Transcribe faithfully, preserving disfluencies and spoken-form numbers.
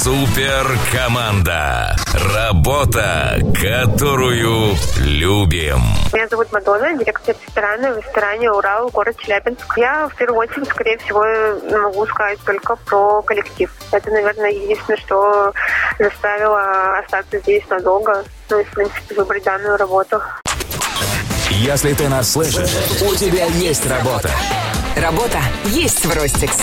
Суперкоманда. Работа, которую любим. Меня зовут Мадонна, директор ресторана в ресторане «Урал», город Челябинск. Я в первую очередь, скорее всего, могу сказать только про коллектив. Это, наверное, единственное, что заставило остаться здесь надолго. Ну и, в принципе, выбрать данную работу. Если ты нас слышишь, у тебя есть работа. Работа есть в Ростикс.